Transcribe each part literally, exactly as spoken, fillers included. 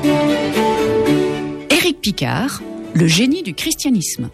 Éric Picard, le génie du christianisme.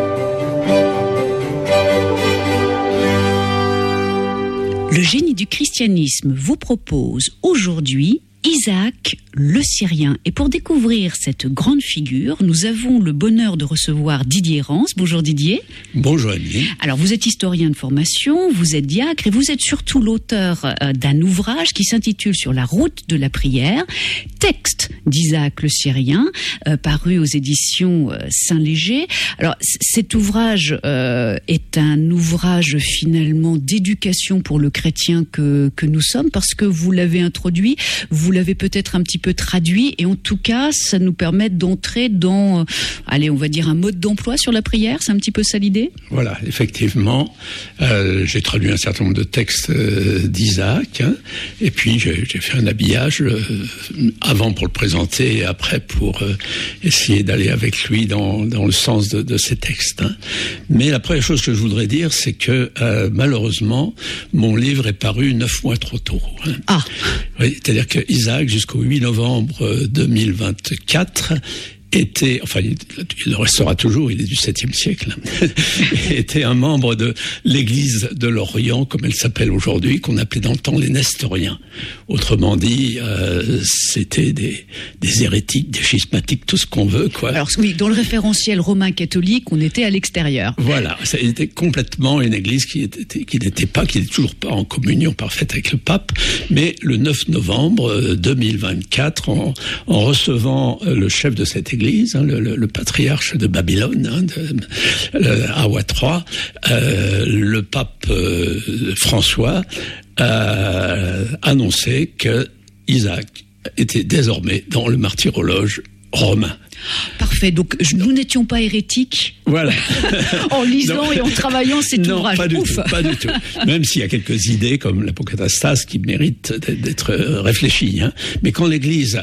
Le génie du christianisme vous propose aujourd'hui Isaac le Syrien. Et pour découvrir cette grande figure, nous avons le bonheur de recevoir Didier Rance. Bonjour Didier. Bonjour Annie. Alors vous êtes historien de formation, vous êtes diacre et vous êtes surtout l'auteur euh, d'un ouvrage qui s'intitule Sur la route de la prière, texte d'Isaac le Syrien, euh, paru aux éditions euh, Saint-Léger. Alors c- cet ouvrage euh, est un ouvrage finalement d'éducation pour le chrétien que, que nous sommes, parce que vous l'avez introduit, vous l'avez peut-être un petit peu traduit, et en tout cas, ça nous permet d'entrer dans, euh, allez, on va dire un mode d'emploi sur la prière. C'est un petit peu ça l'idée ? Voilà, effectivement, euh, j'ai traduit un certain nombre de textes euh, d'Isaac, hein, et puis j'ai, j'ai fait un habillage euh, avant pour le présenter et après pour euh, essayer d'aller avec lui dans, dans le sens de, de ces textes. Hein. Mais la première chose que je voudrais dire, c'est que euh, malheureusement, mon livre est paru neuf mois trop tôt. Hein. Ah. Oui, c'est-à-dire que Isaac, jusqu'au huit novembre deux mille vingt-quatre, était, enfin, il le restera toujours, il est du septième siècle, était un membre de l'Église de l'Orient, comme elle s'appelle aujourd'hui, qu'on appelait dans le temps les Nestoriens. Autrement dit, euh, c'était des, des hérétiques, des schismatiques, tout ce qu'on veut, quoi. Alors oui, dans le référentiel romain catholique, on était à l'extérieur. Voilà, c'était complètement une Église qui était, qui n'était pas, qui n'est toujours pas en communion parfaite avec le pape. Mais le neuf novembre deux mille vingt-quatre, en, en recevant le chef de cette Église, Hein, le, le, le patriarche de Babylone, hein, de, le, Awa trois, euh, le pape euh, François a annoncé que Isaac était désormais dans le martyrologe romain. Parfait, donc nous n'étions pas hérétiques. Voilà. En lisant et en travaillant cet non, ouvrage. Pas du, Ouf. tout, pas du tout. Même s'il y a quelques idées comme l'apocatastase qui méritent d'être réfléchies. Hein. Mais quand l'Église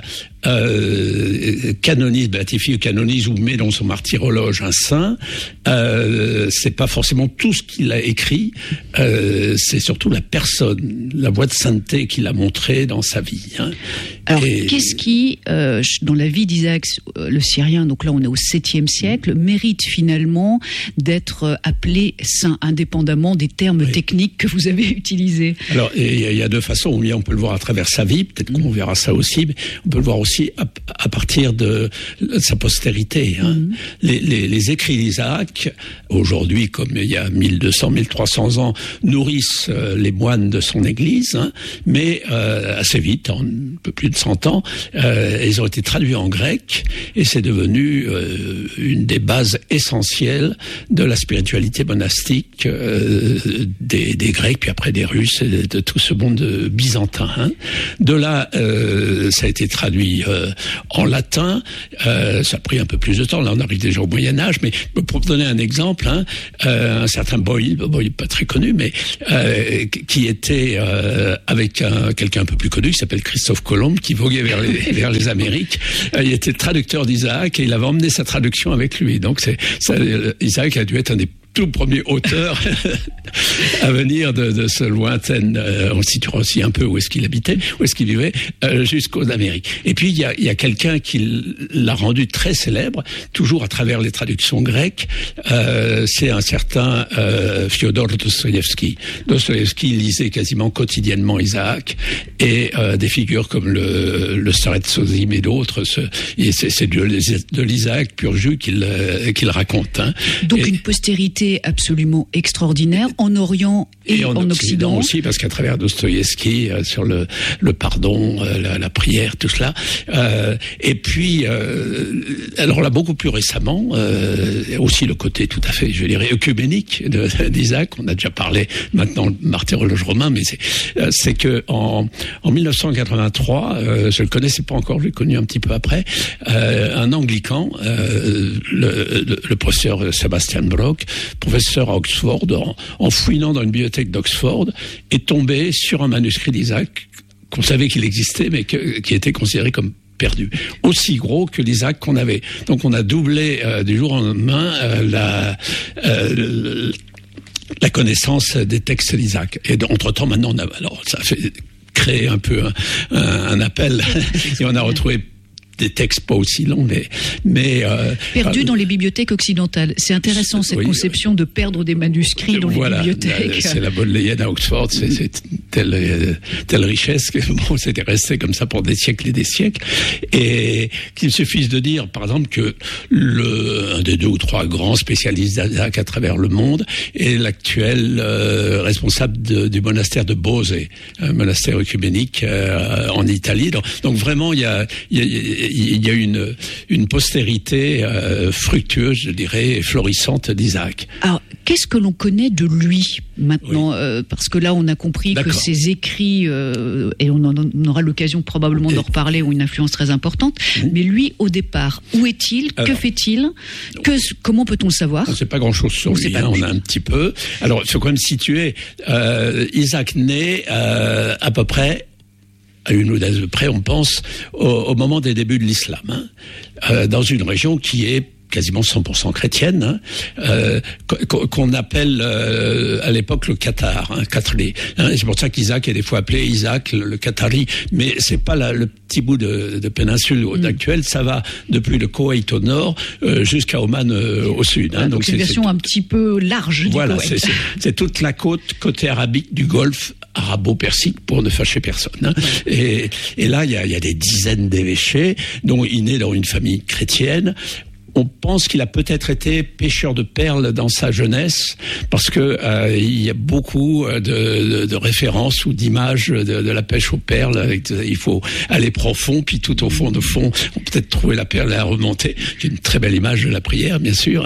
euh, canonise, béatifie ou canonise ou met dans son martyrologe un saint, euh, c'est pas forcément tout ce qu'il a écrit, euh, c'est surtout la personne, la voie de sainteté qu'il a montrée dans sa vie. Hein. Alors, et... qu'est-ce qui, euh, dans la vie d'Isaac euh, le Syrien, donc là on est au septième siècle, mérite finalement d'être appelé saint, indépendamment des termes oui. techniques que vous avez utilisés? Alors, il y a deux façons. On peut le voir à travers sa vie, peut-être qu'on verra ça aussi, mais on peut le voir aussi à, à partir de, de sa postérité. Hein. Mm-hmm. Les, les, les écrits d'Isaac, aujourd'hui, comme il y a mille deux cents, mille trois cents ans, nourrissent euh, les moines de son église, hein, mais euh, assez vite, en un peu plus de cent ans, euh, ils ont été traduits en grec, et c'est devenu euh, une des bases essentielles de la spiritualité monastique euh, des, des Grecs, puis après des Russes, et de, de tout ce monde byzantin. Hein. De là, euh, ça a été traduit euh, en latin. Euh, ça a pris un peu plus de temps. Là, on arrive déjà au Moyen Âge. Mais pour vous donner un exemple, hein, euh, un certain Boyle, Boyle pas très connu, mais euh, qui était euh, avec un, quelqu'un un peu plus connu, qui s'appelle Christophe Colomb, qui voguait vers les, vers les Amériques. Euh, il était traducteur d'Isaac et il avait emmené sa traduction avec lui. Donc, c'est, ça, Isaac a dû être un des tout premier auteur à venir de, de ce lointain, euh, on situera aussi un peu où est-ce qu'il habitait, où est-ce qu'il vivait, euh, jusqu'aux Amériques. Et puis il y a, il y a quelqu'un qui l'a rendu très célèbre, toujours à travers les traductions grecques, euh, c'est un certain euh, Fyodor Dostoïevski. Dostoïevski lisait quasiment quotidiennement Isaac, et euh, des figures comme le, le Staret Sozim et d'autres, ce, et c'est, c'est de, de l'Isaac pur jus qu'il, euh, qu'il raconte. Hein. Donc et, une postérité absolument extraordinaire en Orient et, et en, en Occident. Occident aussi, parce qu'à travers Dostoïevski, euh, sur le, le pardon, euh, la, la prière, tout cela. Euh, et puis, euh, alors là, beaucoup plus récemment, euh, aussi le côté tout à fait, je dirais, œcuménique de, d'Isaac. On a déjà parlé maintenant le martyrologe romain, mais c'est, euh, c'est que en, en mille neuf cent quatre-vingt-trois, euh, je le connaissais pas encore, je l'ai connu un petit peu après, euh, un anglican, euh, le, le, le professeur Sebastian Brock, professeur à Oxford, en, en fouinant dans une bibliothèque d'Oxford, est tombé sur un manuscrit d'Isaac qu'on savait qu'il existait, mais que, qui était considéré comme perdu, aussi gros que l'Isaac qu'on avait. Donc on a doublé euh, du jour au lendemain euh, la... Euh, la connaissance des textes d'Isaac. Et entre-temps, maintenant, on a, alors, ça a fait créer un peu un, un, un appel, et on a retrouvé des textes pas aussi longs, mais... mais euh, Perdu euh, dans les bibliothèques occidentales. C'est intéressant, cette oui, conception de perdre des manuscrits dans voilà, les bibliothèques. C'est la Bodleienne à Oxford, c'est, c'est telle, telle richesse que bon, c'était resté comme ça pour des siècles et des siècles. Et qu'il suffise de dire, par exemple, que le, un des deux ou trois grands spécialistes d'Isaac à travers le monde est l'actuel euh, responsable de, du monastère de Bose, un monastère œcuménique euh, en Italie. Donc, donc vraiment, il y a, il y a il y a une, une postérité euh, fructueuse, je dirais, et florissante d'Isaac. Alors, qu'est-ce que l'on connaît de lui maintenant oui. euh, Parce que là, on a compris D'accord. que ses écrits, euh, et on, en, on aura l'occasion probablement et... d'en reparler, ont une influence très importante. Mmh. Mais lui, au départ, où est-il Alors, Que fait-il que, Comment peut-on le savoir? On ne sait pas grand-chose sur on lui, hein, on a un petit peu. Alors, il faut quand même situer. Euh, Isaac naît euh, à peu près... à une ou deux de près, on pense, au, au moment des débuts de l'islam, hein, euh, dans une région qui est quasiment cent pour cent chrétienne, hein, euh, qu'on appelle euh, à l'époque le Qatar, hein, Qatari. Hein, c'est pour ça qu'Isaac est des fois appelé Isaac le, le Qatari, mais c'est pas la, le petit bout de, de péninsule mmh. actuelle, ça va depuis le Koweït au nord euh, jusqu'à Oman euh, au sud. Hein, donc, donc c'est une version c'est, un petit peu large. Voilà, du c'est, c'est, c'est toute la côte côté arabique du Golfe arabo-persique pour ne fâcher personne. Hein. Et, et là, il y a, y a des dizaines d'évêchés, dont il naît dans une famille chrétienne. On pense qu'il a peut-être été pêcheur de perles dans sa jeunesse, parce que euh, il y a beaucoup de, de, de références ou d'images de, de la pêche aux perles. Il faut aller profond, puis tout au fond de fond, on peut peut-être trouver la perle à remonter. C'est une très belle image de la prière, bien sûr.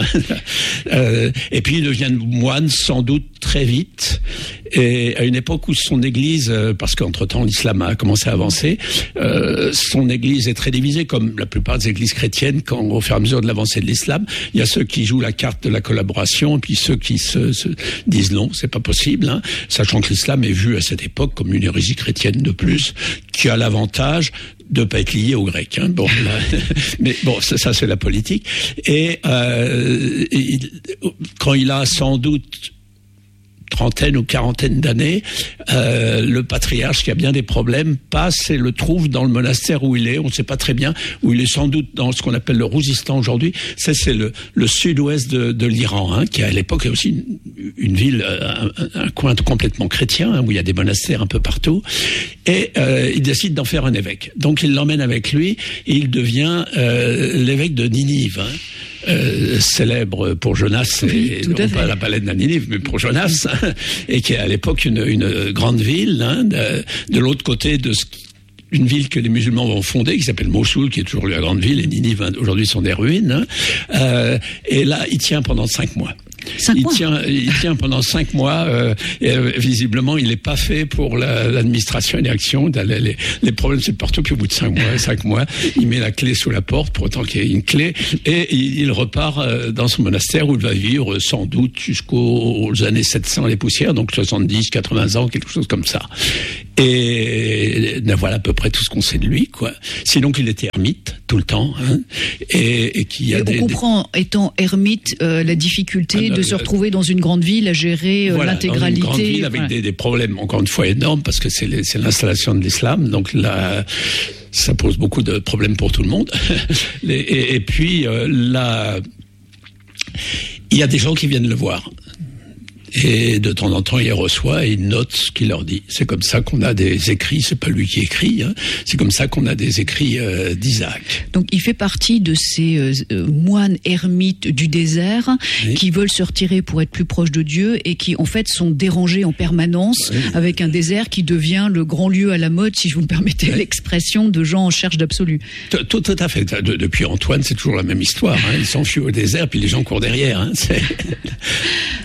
euh, et puis il devient moine, sans doute très vite, et à une époque où son église, parce qu'entre-temps l'islam a commencé à avancer, euh, son église est très divisée, comme la plupart des églises chrétiennes, quand au fur et à mesure de l'avancée de l'islam, il y a ceux qui jouent la carte de la collaboration, et puis ceux qui se, se disent non, c'est pas possible, hein, sachant que l'islam est vu à cette époque comme une hérésie chrétienne de plus, qui a l'avantage de pas être lié aux Grecs. Hein. Bon, là, mais bon, ça, ça c'est la politique. Et, euh, et quand il a sans doute trentaine ou quarantaine d'années, euh, le patriarche, qui a bien des problèmes, passe et le trouve dans le monastère où il est. On ne sait pas très bien où il est, sans doute dans ce qu'on appelle le Rouzistan aujourd'hui. Ça, c'est le, le sud-ouest de, de l'Iran, hein, qui à l'époque est aussi une, une ville, un, un coin complètement chrétien, hein, où il y a des monastères un peu partout. Et euh, il décide d'en faire un évêque. Donc il l'emmène avec lui et il devient euh, l'évêque de Ninive. Hein. Euh, célèbre pour Jonas, oui, et non pas la baleine de Ninive, mais pour Jonas, hein, et qui est à l'époque une, une grande ville, hein, de, de l'autre côté de ce une ville que les musulmans vont fonder, qui s'appelle Mossoul, qui est toujours la grande ville, et Ninive hein, aujourd'hui sont des ruines. Hein, euh, et là, il tient pendant cinq mois. Cinq il mois. tient, il tient pendant cinq mois. Euh, et euh, visiblement, il n'est pas fait pour la, l'administration et l'action. Les, les, les problèmes, c'est partout. Puis au bout de cinq mois, cinq mois, il met la clé sous la porte, pour autant qu'il y ait une clé, et il, il repart euh, dans son monastère où il va vivre sans doute jusqu'aux années sept cents les poussières, donc soixante-dix, quatre-vingts ans, quelque chose comme ça. Et ben voilà à peu près tout ce qu'on sait de lui, quoi. Sinon qu'il était ermite tout le temps, hein, et, et qu'il y a et des. On comprend, des... étant ermite, euh, la difficulté ah, de euh, se retrouver dans une grande ville à gérer euh, voilà, l'intégralité. Dans une grande ville avec ouais. des, des problèmes encore une fois énormes parce que c'est, les, c'est l'installation de l'islam, donc là. Ça pose beaucoup de problèmes pour tout le monde. et, et, et puis euh, là, il y a des gens qui viennent le voir. Et de temps en temps, il les reçoit et il note ce qu'il leur dit. C'est comme ça qu'on a des écrits, c'est pas lui qui écrit, hein. C'est comme ça qu'on a des écrits euh, d'Isaac. Donc il fait partie de ces euh, moines ermites du désert oui. qui veulent se retirer pour être plus proches de Dieu et qui en fait sont dérangés en permanence oui. avec un désert qui devient le grand lieu à la mode, si je vous me permettez oui. l'expression, de gens en cherche d'absolu. Tout, tout, tout à fait. De, depuis Antoine, c'est toujours la même histoire. Hein. Ils s'enfuient au désert, puis les gens courent derrière. Hein. C'est...